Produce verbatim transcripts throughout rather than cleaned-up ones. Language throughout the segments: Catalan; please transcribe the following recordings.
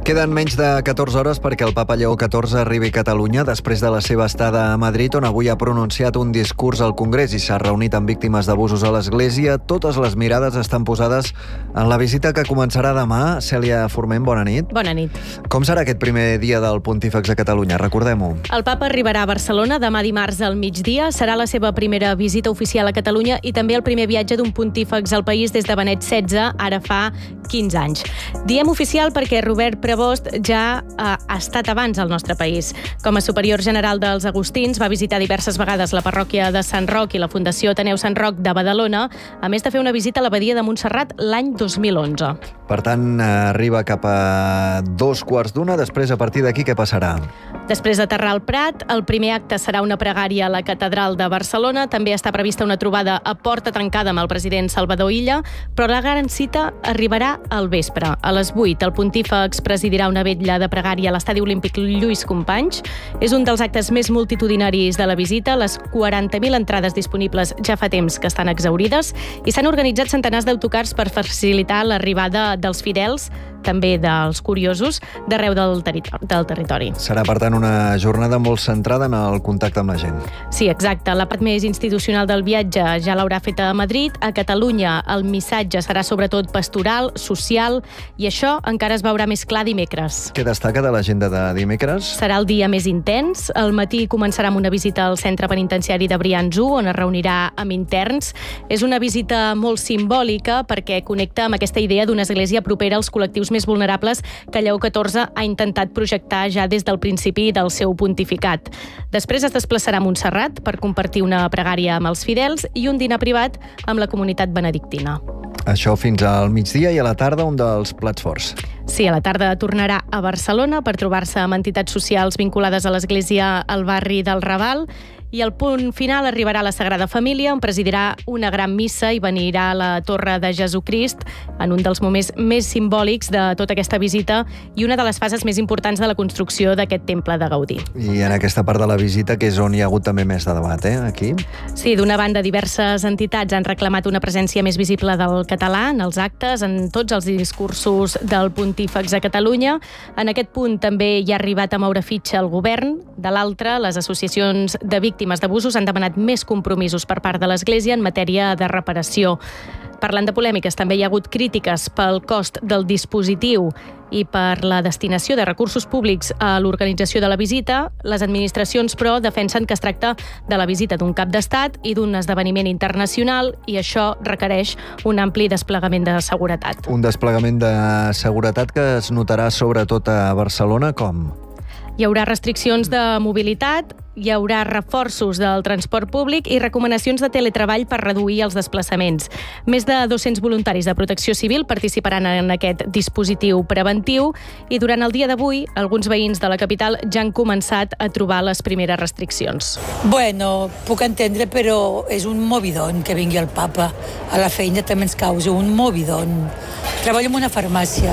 Queden menys de catorze hores perquè el papa Lleó catorze arribi a Catalunya després de la seva estada a Madrid, on avui ha pronunciat un discurs al Congrés i s'ha reunit amb víctimes d'abusos a l'Església. Totes les mirades estan posades en la visita que començarà demà. Cèlia Forment, bona nit. Bona nit. Com serà aquest primer dia del Pontífex a Catalunya? Recordem-ho. El papa arribarà a Barcelona demà dimarts al migdia. Serà la seva primera visita oficial a Catalunya i també el primer viatge d'un pontífex al país des de Benet setze, ara fa quinze anys. Diem oficial perquè Robert Prevost ja ha estat abans al nostre país. Com a superior general dels Agustins, va visitar diverses vegades la parròquia de Sant Roc i la Fundació Ateneu Sant Roc de Badalona, a més de fer una visita a l'abadia de Montserrat l'any dos mil onze. Per tant, arriba cap a dos quarts d'una. Després, a partir d'aquí, què passarà? Després d'aterrar al Prat, el primer acte serà una pregària a la Catedral de Barcelona. També està prevista una trobada a porta tancada amb el president Salvador Illa, però la gran cita arribarà al vespre. A les vuit, el pontífex presidirà una vetlla de pregària a l'Estadi Olímpic Lluís Companys. És un dels actes més multitudinaris de la visita. Les quaranta mil entrades disponibles ja fa temps que estan exhaurides i s'han organitzat centenars d'autocars per facilitar l'arribada dels fidels, també dels curiosos, d'arreu del, territori, del territori. Serà, per tant, una jornada molt centrada en el contacte amb la gent. Sí, exacte. La part més institucional del viatge ja l'haurà feta a Madrid. A Catalunya el missatge serà sobretot pastoral, social, i això encara es veurà més clar dimecres. Què destaca de l'agenda de dimecres? Serà el dia més intens. Al matí començarà amb una visita al centre penitenciari de Brians u, on es reunirà amb interns. És una visita molt simbòlica perquè connecta amb aquesta idea d'una església propera als col·lectius més vulnerables que Lleó catorze ha intentat projectar ja des del principi del seu pontificat. Després es desplaçarà a Montserrat per compartir una pregària amb els fidels i un dinar privat amb la comunitat benedictina. Això fins al migdia, i a la tarda un dels plats forts. Sí, a la tarda tornarà a Barcelona per trobar-se amb entitats socials vinculades a l'església al barri del Raval, i el punt final arribarà a la Sagrada Família, on presidirà una gran missa i venirà a la Torre de Jesucrist, en un dels moments més simbòlics de tota aquesta visita i una de les fases més importants de la construcció d'aquest temple de Gaudí. I en aquesta part de la visita, que és on hi ha hagut també més de debat, eh, aquí? Sí, d'una banda, diverses entitats han reclamat una presència més visible del català en els actes, en tots els discursos del pontífex a Catalunya. En aquest punt també hi ha arribat a moure fitxa el govern. De l'altra, les associacions de víctimes víctimes d'abusos han demanat més compromisos per part de l'Església en matèria de reparació. Parlant de polèmiques, també hi ha hagut crítiques pel cost del dispositiu i per la destinació de recursos públics a l'organització de la visita. Les administracions, però, defensen que es tracta de la visita d'un cap d'estat i d'un esdeveniment internacional, i això requereix un ampli desplegament de seguretat. Un desplegament de seguretat que es notarà sobretot a Barcelona, com? Hi haurà restriccions de mobilitat, hi haurà reforços del transport públic i recomanacions de teletreball per reduir els desplaçaments. Més de dos-cents voluntaris de Protecció Civil participaran en aquest dispositiu preventiu i durant el dia d'avui alguns veïns de la capital ja han començat a trobar les primeres restriccions. Bueno, puc entendre, però és un movidon que vingui el papa. A la feina també ens causa un movidon. Treballo en una farmàcia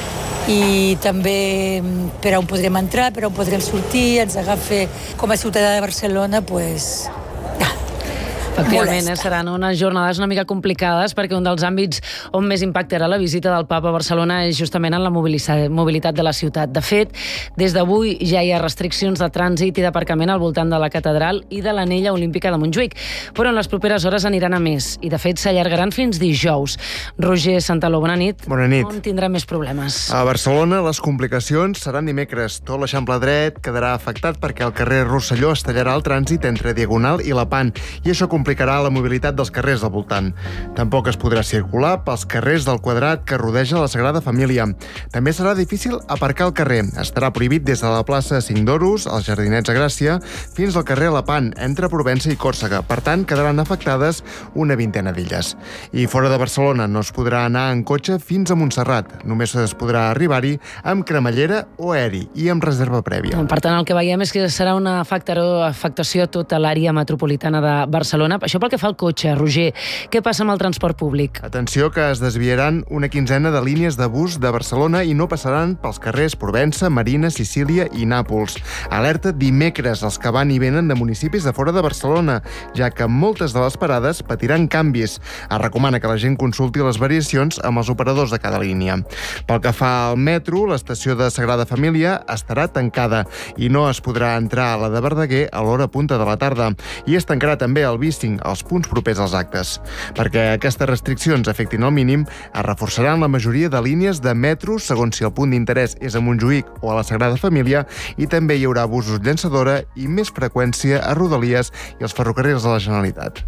i també per on podrem entrar, per on podrem sortir, ens agafa com a ciutadà de Barcelona, pues, efectivament, eh, seran unes jornades una mica complicades perquè un dels àmbits on més impactarà la visita del papa a Barcelona és justament en la mobilitat de la ciutat. De fet, des d'avui ja hi ha restriccions de trànsit i d'aparcament al voltant de la catedral i de l'anella olímpica de Montjuïc, però en les properes hores aniran a més i, de fet, s'allargaran fins dijous. Roger Santaló, bona nit. Bona nit. On tindrà més problemes? A Barcelona les complicacions seran dimecres. Tot l'Eixample dret quedarà afectat perquè el carrer Rosselló es tallarà el trànsit entre Diagonal i la Pan, i això complicarà la mobilitat dels carrers del voltant. Tampoc es podrà circular pels carrers del Quadrat que rodeja la Sagrada Família. També serà difícil aparcar al carrer. Estarà prohibit des de la plaça Cinc d'Oros, als Jardinets de Gràcia, fins al carrer Lepant, entre Provença i Còrsega. Per tant, quedaran afectades una vintena d'illes. I fora de Barcelona no es podrà anar en cotxe fins a Montserrat. Només es podrà arribar-hi amb cremallera o aeri i amb reserva prèvia. Per tant, el que veiem és que serà una afectació a tota l'àrea metropolitana de Barcelona. Barcelona. Això pel que fa al cotxe, Roger. Què passa amb el transport públic? Atenció que es desviaran una quinzena de línies de bus de Barcelona i no passaran pels carrers Provença, Marina, Sicília i Nàpols. Alerta dimecres als que van i venen de municipis de fora de Barcelona, ja que moltes de les parades patiran canvis. Es recomana que la gent consulti les variacions amb els operadors de cada línia. Pel que fa al metro, l'estació de Sagrada Família estarà tancada i no es podrà entrar a la de Verdaguer a l'hora punta de la tarda. I es tancarà també el B cinc als punts propers als actes. Perquè aquestes restriccions afectin al mínim, es reforçaran la majoria de línies de metro segons si el punt d'interès és a Montjuïc o a la Sagrada Família, i també hi haurà busos llançadora i més freqüència a Rodalies i els ferrocarrils de la Generalitat.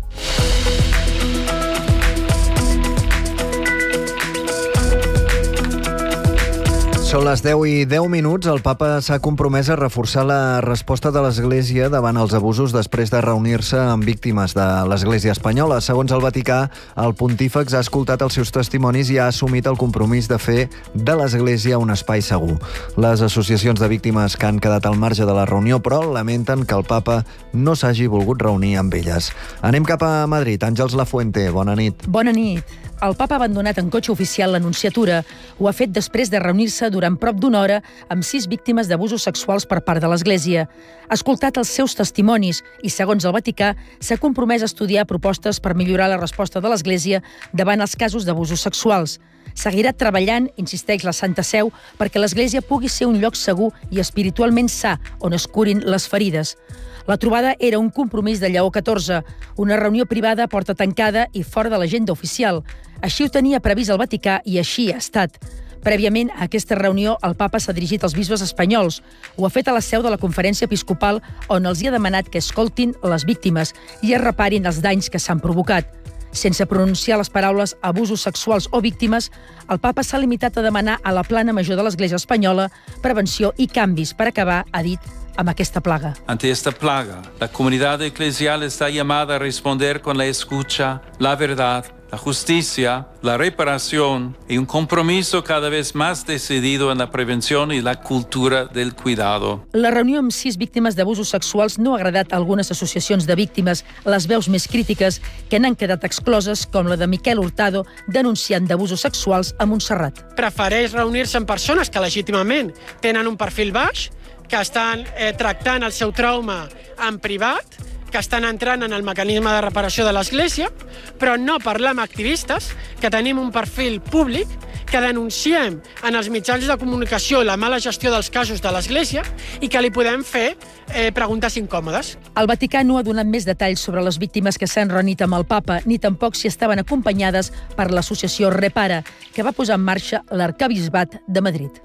Són les deu i deu minuts. El papa s'ha compromès a reforçar la resposta de l'Església davant els abusos després de reunir-se amb víctimes de l'Església espanyola. Segons el Vaticà, el pontífex ha escoltat els seus testimonis i ha assumit el compromís de fer de l'Església un espai segur. Les associacions de víctimes que han quedat al marge de la reunió, però, lamenten que el papa no s'hagi volgut reunir amb elles. Anem cap a Madrid. Àngels Lafuente, bona nit. Bona nit. El papa ha abandonat en cotxe oficial l'Anunciatura. Ho ha fet després de reunir-se durant prop d'una hora amb sis víctimes d'abusos sexuals per part de l'Església. Ha escoltat els seus testimonis i, segons el Vaticà, s'ha compromès a estudiar propostes per millorar la resposta de l'Església davant els casos d'abusos sexuals. Seguirà treballant, insisteix la Santa Seu, perquè l'Església pugui ser un lloc segur i espiritualment sa, on es curin les ferides. La trobada era un compromís de Lleó catorze, una reunió privada a porta tancada i fora de l'agenda oficial. Així ho tenia previst el Vaticà i així ha estat. Prèviament a aquesta reunió, el papa s'ha dirigit als bisbes espanyols. Ho ha fet a la seu de la Conferència Episcopal, on els hi ha demanat que escoltin les víctimes i es reparin els danys que s'han provocat. Sense pronunciar les paraules abusos sexuals o víctimes, el papa s'ha limitat a demanar a la plana major de l'Església espanyola prevenció i canvis per acabar, ha dit, amb aquesta plaga. Ante esta plaga, la comunidad eclesial está llamada a responder con la escucha, la verdad, la justicia, la reparación y un compromiso cada vez más decidido en la prevención y la cultura del cuidado. La reunió amb sis víctimes d'abusos sexuals no ha agradat a algunes associacions de víctimes, les veus més crítiques que n'han quedat excloses, com la de Miquel Hurtado, denunciant d'abusos sexuals a Montserrat. Prefereix reunir-se amb persones que legítimament tenen un perfil baix, que estan eh, tractant el seu trauma en privat, que estan entrant en el mecanisme de reparació de l'Església, però no parlar amb activistes, que tenim un perfil públic, que denunciem en els mitjans de comunicació la mala gestió dels casos de l'Església i que li podem fer eh, preguntes incòmodes. El Vaticà no ha donat més detalls sobre les víctimes que s'han reunit amb el papa, ni tampoc si estaven acompanyades per l'associació Repara, que va posar en marxa l'Arquebisbat de Madrid.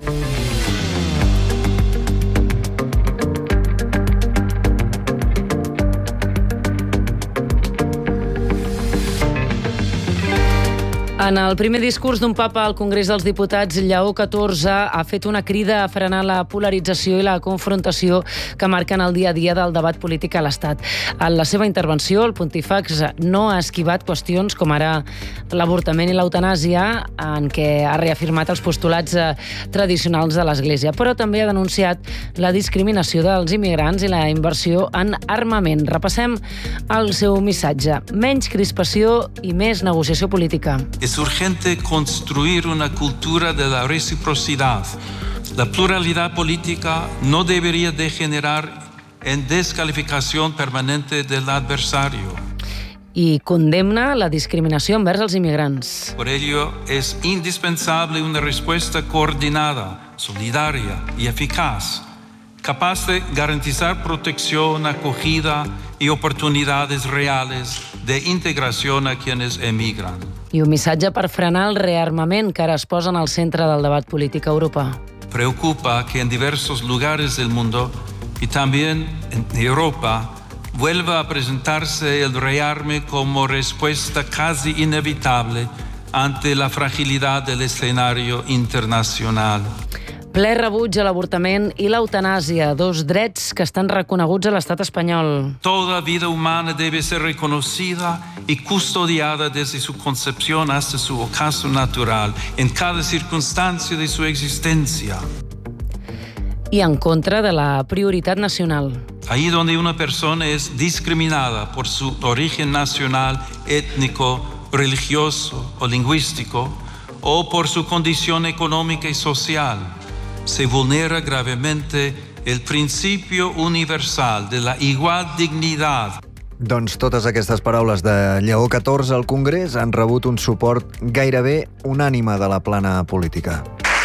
En el primer discurs d'un papa al Congrés dels Diputats, Lleó catorze ha fet una crida a frenar la polarització i la confrontació que marquen el dia a dia del debat polític a l'Estat. En la seva intervenció, el pontífex no ha esquivat qüestions com ara l'avortament i l'eutanàsia, en què ha reafirmat els postulats tradicionals de l'Església, però també ha denunciat la discriminació dels immigrants i la inversió en armament. Repassem el seu missatge. Menys crispació i més negociació política. Es urgente construir una cultura de la reciprocidad. La pluralidad política no debería degenerar en descalificación permanente del adversario. I condemna la discriminació envers els immigrants. Por ello, es indispensable una respuesta coordinada, solidaria y eficaz, capaz de garantizar protección, acogida y oportunidades reales de integración a quienes emigran. I un missatge per frenar el rearmament que ara es posa en el centre del debat polític a Europa. Preocupa que en diversos lugares del mundo y también en Europa vuelva a presentarse el rearme como respuesta casi inevitable ante la fragilidad del escenario internacional. Ple rebuig a l'avortament i l'eutanàsia, dos drets que estan reconeguts a l'estat espanyol. Toda vida humana debe ser reconocida y custodiada desde su concepción hasta su ocaso natural, en cada circunstancia de su existencia. i en contra de la prioritat nacional. Ahí donde una persona es discriminada por su origen nacional, étnico, religioso o lingüístico, o por su condición económica y social, se vulnera gravemente el principio universal de la igual dignidad. Doncs totes aquestes paraules de Lleó catorze al Congrés han rebut un suport gairebé unànime de la plana política.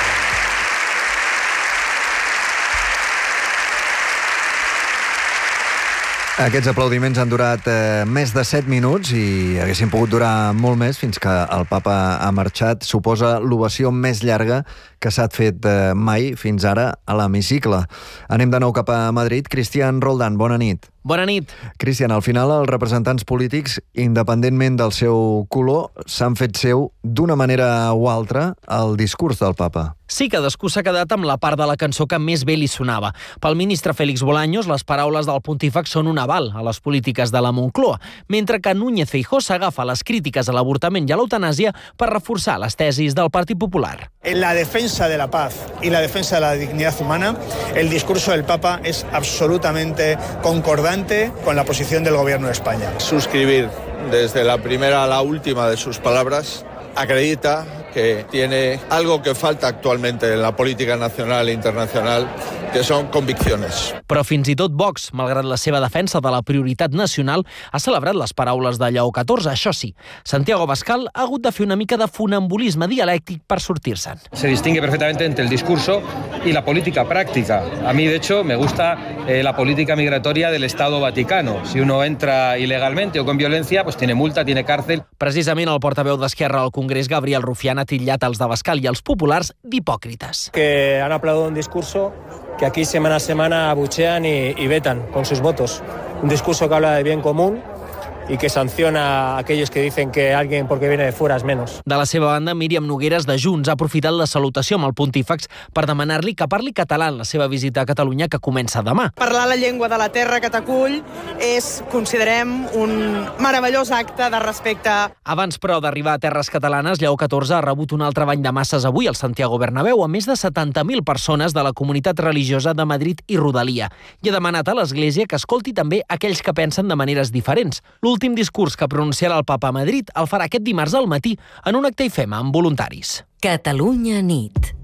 Aquests aplaudiments han durat eh, més de set minuts i haguessin pogut durar molt més fins que el papa ha marxat. Suposa l'ovació més llarga que s'ha fet eh, mai fins ara a l'hemicicle. Anem de nou cap a Madrid. Cristian Roldán, bona nit. Bona nit. Cristian, al final els representants polítics, independentment del seu color, s'han fet seu d'una manera o altra el discurs del papa. Sí, cadascú s'ha quedat amb la part de la cançó que més bé li sonava. Pel ministre Félix Bolaños, les paraules del pontífex són un aval a les polítiques de la Moncloa, mentre que Núñez Feijóo s'agafa les crítiques a l'avortament i a l'eutanàsia per reforçar les tesis del Partit Popular. En la defensa de la paz y la defensa de la dignidad humana, el discurso del Papa es absolutamente concordante con la posición del Gobierno de España. Suscribir desde la primera a la última de sus palabras acredita que tiene algo que falta actualmente en la política nacional e internacional, que són conviccions. Però fins i tot Vox, malgrat la seva defensa de la prioritat nacional, ha celebrat les paraules de Lleó catorze. Això sí, Santiago Abascal ha hagut de fer una mica de funambulisme dialèctic per sortir-se'n. Se distingue perfectamente entre el discurso y la política práctica. A mí, de hecho, me gusta eh, la política migratoria del Estado Vaticano. Si uno entra ilegalmente o con violencia, pues tiene multa, tiene cárcel. Precisament el portaveu d'Esquerra al Congrés, Gabriel Rufián, ha titllat els d'Abascal i els populars d'hipòcrites. Que han aplaudido un discurso que aquí semana a semana abuchean y, y vetan con sus votos. Un discurso que habla de bien común y que sanciona a aquellos que dicen que alguien porque viene de fuera es menos. De la seva banda, Míriam Nogueras, de Junts, ha aprofitat la salutació amb el pontífex per demanar-li que parli català en la seva visita a Catalunya, que comença demà. Parlar la llengua de la terra que t'acull és, considerem, un meravellós acte de respecte. Abans, però, d'arribar a terres catalanes, Lleó catorze ha rebut un altre bany de masses avui al Santiago Bernabéu a més de setanta mil persones de la comunitat religiosa de Madrid i Rodalia i ha demanat a l'Església que escolti també aquells que pensen de maneres diferents. L'últim discurs que pronunciarà el papa a Madrid el farà aquest dimarts al matí en un acte I F E M A amb voluntaris. Catalunya nit.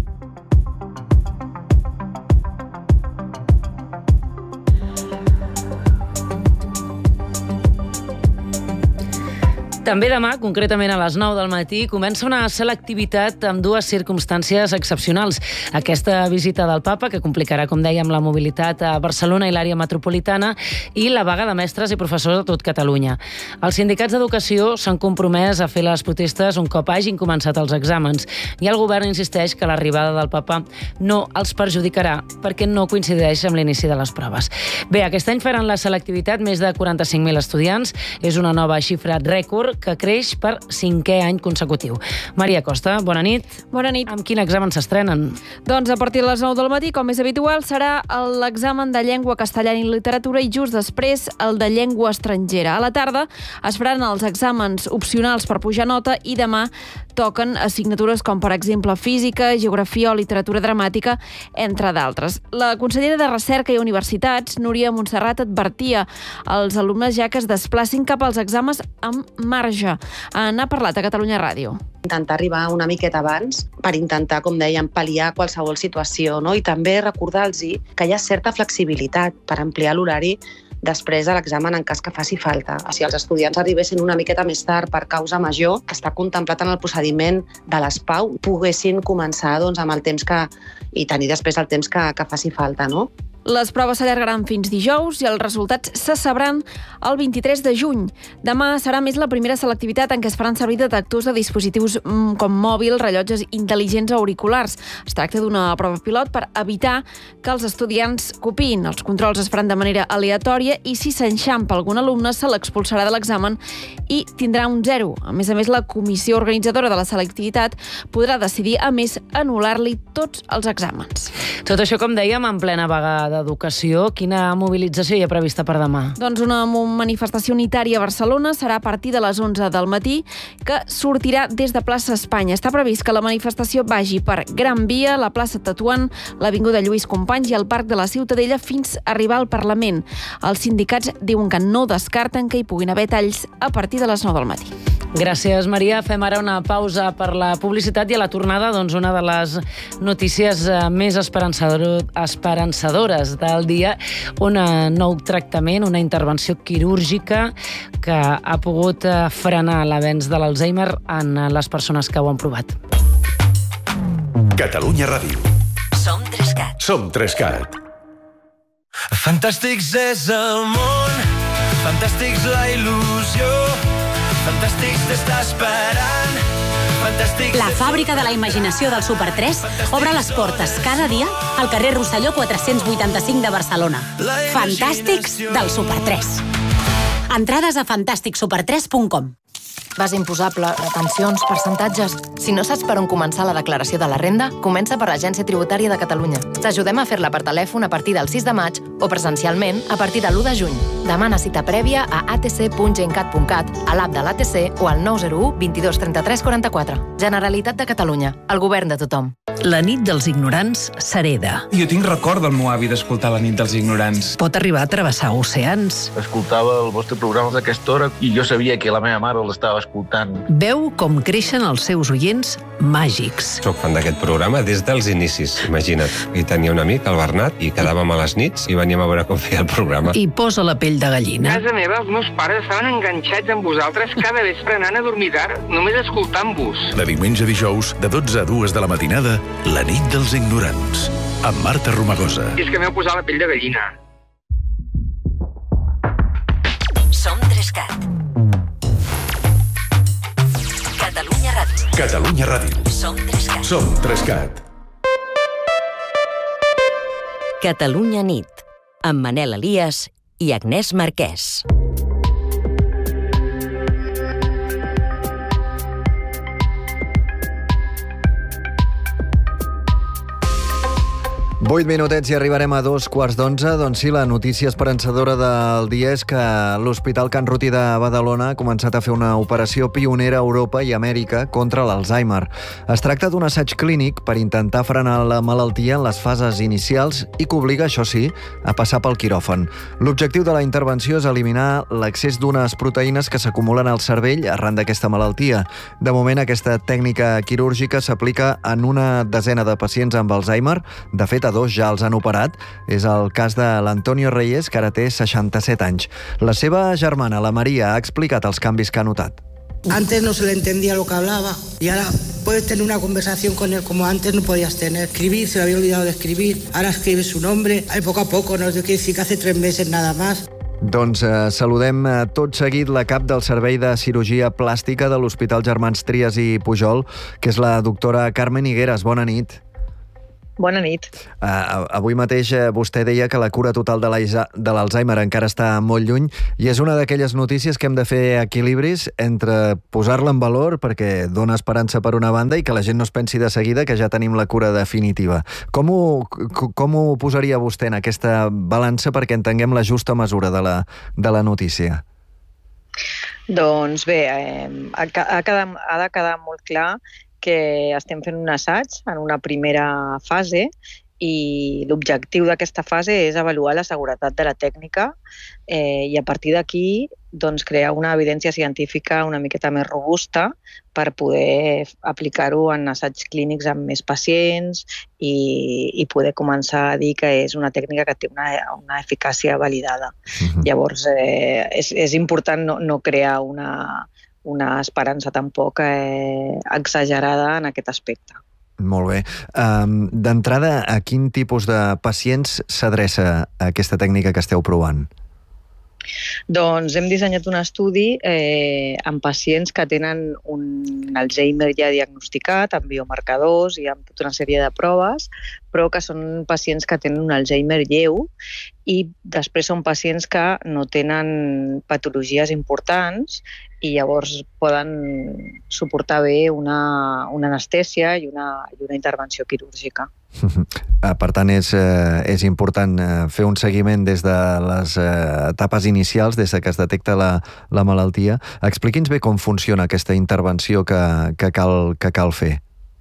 També demà, concretament a les nou del matí, comença una selectivitat amb dues circumstàncies excepcionals. Aquesta visita del papa, que complicarà, com dèiem, la mobilitat a Barcelona i l'àrea metropolitana, i la vaga de mestres i professors de tot Catalunya. Els sindicats d'educació s'han compromès a fer les protestes un cop hagin començat els exàmens, i el govern insisteix que l'arribada del papa no els perjudicarà perquè no coincideix amb l'inici de les proves. Bé, aquest any faran la selectivitat més de quaranta-cinc mil estudiants. És una nova xifra rècord que creix per cinquè any consecutiu. Maria Costa, bona nit. Bona nit. Amb quin examen s'estrenen? Doncs a partir de les nou del matí, com és habitual, serà l'examen de llengua castellana i literatura i just després el de llengua estrangera. A la tarda es faran els exàmens opcionals per pujar nota i demà toquen assignatures com, per exemple, física, geografia o literatura dramàtica, entre d'altres. La consellera de Recerca i Universitats, Núria Montserrat, advertia als alumnes ja que es desplacin cap als exàmens amb marge. N'ha parlat a Catalunya Ràdio. Intentar arribar una miqueta abans per intentar, com dèiem, pal·liar qualsevol situació, no? I també recordar-los que hi ha certa flexibilitat per ampliar l'horari després de l'examen en cas que faci falta. Si els estudiants arribessin una miqueta més tard per causa major, que està contemplat en el procediment de l'S P A U, poguessin començar doncs, amb el temps que, i tenir després el temps que, que faci falta, no? Les proves s'allargaran fins dijous i els resultats se sabran el vint-i-tres de juny. Demà serà més la primera selectivitat en què es faran servir detectors de dispositius com mòbil, rellotges intel·ligents o auriculars. Es tracta d'una prova pilot per evitar que els estudiants copiïn. Els controls es faran de manera aleatòria i si s'enxampa algun alumne se l'expulsarà de l'examen i tindrà un zero. A més a més, la comissió organitzadora de la selectivitat podrà decidir, a més, anul·lar-li tots els exàmens. Tot això, com dèiem, en plena vaga de d'Educació. Quina mobilització hi ha prevista per demà? Doncs una manifestació unitària a Barcelona serà a partir de les onze del matí, que sortirà des de plaça Espanya. Està previst que la manifestació vagi per Gran Via, la plaça Tetuan, l'avinguda Lluís Companys i el Parc de la Ciutadella fins a arribar al Parlament. Els sindicats diuen que no descarten que hi puguin haver talls a partir de les nou del matí. Gràcies, Maria. Fem ara una pausa per la publicitat i a la tornada, doncs, una de les notícies més esperançador, esperançadores del dia, un nou tractament, una intervenció quirúrgica que ha pogut frenar l'avenç de l'Alzheimer en les persones que ho han provat. Catalunya Ràdio. Som Trescat. Som Trescat. Fantàstics és el món, fantàstics la il·lusió, fantàstics t'està esperant, fantàstics... La fàbrica de la imaginació del Super tres obre les portes cada dia al carrer Rosselló quatre-cents vuitanta-cinc de Barcelona. Fantàstics del Super tres. Entrades a fantàstic super tres punt com. Base imposable, retencions, percentatges... Si no saps per on començar la declaració de la renda, comença per l'Agència Tributària de Catalunya. T'ajudem a fer-la per telèfon a partir del sis de maig o presencialment a partir de l'u de juny. Demana cita prèvia a a t c punt gencat punt cat, a l'app de l'A T C o al nou zero u vint dos trenta-tres quaranta-quatre. Generalitat de Catalunya, el govern de tothom. La nit dels ignorants s'hereda. Jo tinc record del meu avi d'escoltar la nit dels ignorants. Pot arribar a travessar oceans. Escoltava el vostre programa d'aquesta hora i jo sabia que la meva mare l'estava escoltant. Veu com creixen els seus oients màgics. Soc fan d'aquest programa des dels inicis, imagina't. I tenia un amic, el Bernat, i quedàvem a les nits i veníem a veure com feia el programa. I posa la pell de gallina. A casa meva, els meus pares estaven enganxats amb vosaltres cada vespre anant a dormir tard, només escoltant-vos. De diumenge a dijous, de dotze a dues de la matinada, la nit dels ignorants, amb Marta Romagosa. I és que m'heu posat la pell de gallina. Som Trescat. Catalunya Ràdio. Catalunya Ràdio. Som Trescat. Som Trescat. Catalunya nit, amb Manel Elias i Agnès Marquès. Vuit minutets i arribarem a dos quarts d'onze. Doncs sí, la notícia esperançadora del dia és que l'Hospital Can Ruti de Badalona ha començat a fer una operació pionera a Europa i Amèrica contra l'Alzheimer. Es tracta d'un assaig clínic per intentar frenar la malaltia en les fases inicials i que obliga, això sí, a passar pel quiròfan. L'objectiu de la intervenció és eliminar l'accés d'unes proteïnes que s'acumulen al cervell arran d'aquesta malaltia. De moment, aquesta tècnica quirúrgica s'aplica en una desena de pacients amb Alzheimer. De fet, a dos ja els han operat. És el cas de l'Antonio Reyes, que ara té seixanta-set anys. La seva germana, la Maria, ha explicat els canvis que ha notat. Antes no se le entendía lo que hablaba y ahora puedes tener una conversación con él como antes no podías tener. Escribir, se le había olvidado de escribir. Ahora escribe su nombre. Ahí poco a poco, no quiere decir que hace tres meses nada más. Doncs eh, saludem eh, tot seguit la cap del Servei de Cirurgia Plàstica de l'Hospital Germans Trias i Pujol, que és la doctora Carmen Higueras. Bona nit. Bona nit. Uh, avui mateix uh, vostè deia que la cura total de l'Alzheimer encara està molt lluny i és una d'aquelles notícies que hem de fer equilibris entre posar-la en valor perquè dona esperança per una banda i que la gent no es pensi de seguida que ja tenim la cura definitiva. Com ho, com ho posaria vostè en aquesta balança perquè entenguem la justa mesura de la, de la notícia? Doncs bé, eh, ha, ha, quedat, ha de quedar molt clar que estem fent un assaig en una primera fase i l'objectiu d'aquesta fase és avaluar la seguretat de la tècnica eh, i a partir d'aquí doncs, crear una evidència científica una miqueta més robusta per poder aplicar-ho en assaigs clínics amb més pacients i, i poder començar a dir que és una tècnica que té una, una eficàcia validada. Uh-huh. Llavors, eh, és, és important no, no crear una... una esperança tampoc eh, exagerada en aquest aspecte. Molt bé. Um, d'entrada, a quin tipus de pacients s'adreça aquesta tècnica que esteu provant? Doncs hem dissenyat un estudi eh, amb pacients que tenen un Alzheimer ja diagnosticat, amb biomarcadors i amb tota una sèrie de proves, però que són pacients que tenen un Alzheimer lleu i després són pacients que no tenen patologies importants i llavors poden suportar bé una, una anestèsia i una, i una intervenció quirúrgica. Per tant, és, és important fer un seguiment des de les etapes inicials, des que es detecta la, la malaltia. Expliqui'ns bé com funciona aquesta intervenció que, que, cal, que cal fer.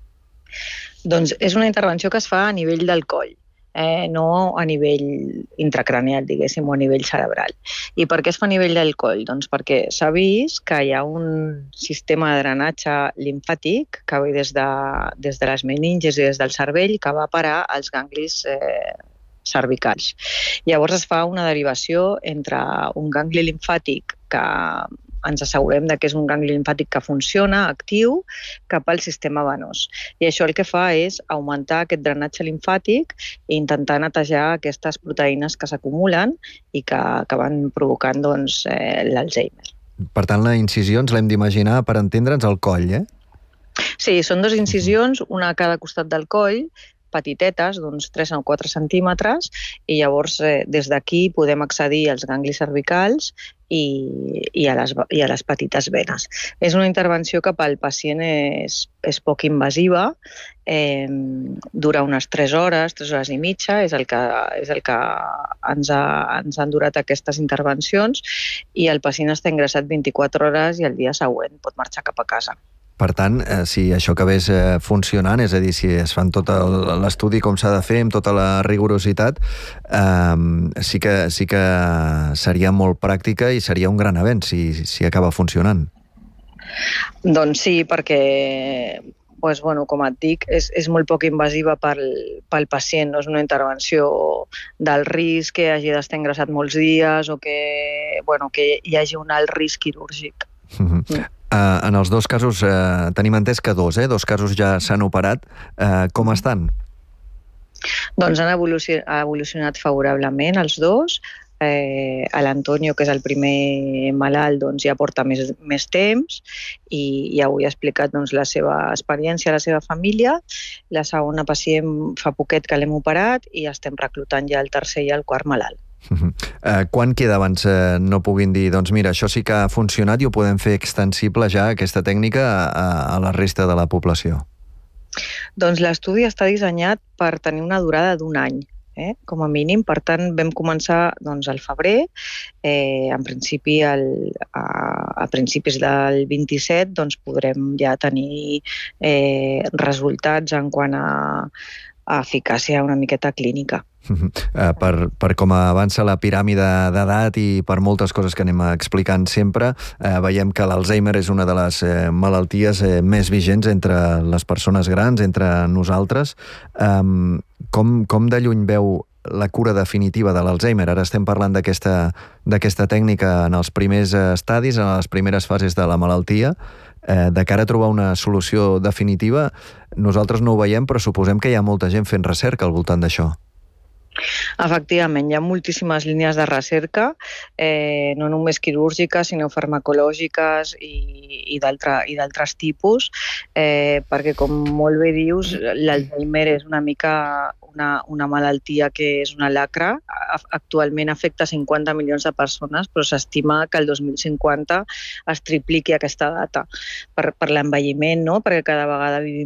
Doncs és una intervenció que es fa a nivell del coll. Eh, no a nivell intracranial, diguéssim, o a nivell cerebral. I per què es fa a nivell del coll? Doncs perquè s'ha vist que hi ha un sistema de drenatge limfàtic que ve des de, des de les meninges i des del cervell que va parar als ganglis eh, cervicals. Llavors es fa una derivació entre un gangli limfàtic que ens assegurem que és un gangli limfàtic que funciona, actiu, cap al sistema venós. I això el que fa és augmentar aquest drenatge limfàtic i intentar netejar aquestes proteïnes que s'acumulen i que acaben provocant doncs, eh, l'Alzheimer. Per tant, la incisió ens l'hem d'imaginar, per entendre'ns, al coll, eh? Sí, són dues incisions, una a cada costat del coll, petitetes, d'uns tres o quatre centímetres, i llavors eh, des d'aquí podem accedir als ganglis cervicals i, i, a les, i a les petites venes. És una intervenció que pel pacient és, és poc invasiva, eh, dura unes tres hores, tres hores i mitja, és el que, és el que ens, ha, ens han durat aquestes intervencions, i el pacient està ingressat vint-i-quatre hores i el dia següent pot marxar cap a casa. Per tant, eh, si això acabés eh, funcionant, és a dir, si es fan tot l'estudi com s'ha de fer, amb tota la rigorositat, eh, sí, que, sí que seria molt pràctica i seria un gran avenç si, si acaba funcionant. Doncs sí, perquè pues, bueno, com et dic, és, és molt poc invasiva pel, pel pacient, no és una intervenció del risc que hagi d'estar ingressat molts dies o que, bueno, que hi hagi un alt risc quirúrgic. Mm-hmm. Mm. Uh, en els dos casos, uh, tenim entès que dos, eh? Dos casos ja s'han operat. Uh, com estan? Doncs han evolucionat, ha evolucionat favorablement els dos. Eh, a l'Antonio, que és el primer malalt, doncs ja porta més, més temps i ja avui ha explicat doncs, la seva experiència a la seva família. La segona pacient fa poquet que l'hem operat i estem reclutant ja el tercer i el quart malalt. Uh-huh. Uh, quan queda abans uh, no puguin dir doncs mira, això sí que ha funcionat i ho podem fer extensible ja, aquesta tècnica, a, a la resta de la població? Doncs l'estudi està dissenyat per tenir una durada d'un any, eh, com a mínim. Per tant, vam començar doncs, al febrer. Eh, en principi, el, a, a principis del vint-i-set, doncs, podrem ja tenir eh, resultats en quant a, a eficàcia una miqueta clínica. Uh, per, per com avança la piràmide d'edat i per moltes coses que anem explicant sempre, uh, veiem que l'Alzheimer és una de les uh, malalties uh, més vigents entre les persones grans, entre nosaltres. Um, com, com de lluny veu la cura definitiva de l'Alzheimer? Ara estem parlant d'aquesta d'aquesta tècnica en els primers estadis, en les primeres fases de la malaltia. Eh, de cara a trobar una solució definitiva, nosaltres no ho veiem, però suposem que hi ha molta gent fent recerca al voltant d'això. Efectivament, hi ha moltíssimes línies de recerca, eh, no només quirúrgiques, sinó farmacològiques i, i d'altres tipus, eh, perquè, com molt bé dius, l'Alzheimer és una mica una, una malaltia que és una lacra. Actualment afecta cinquanta milions de persones, però s'estima que el dos mil cinquanta es tripliqui aquesta data per, per l'envelliment, no? Perquè cada vegada vivim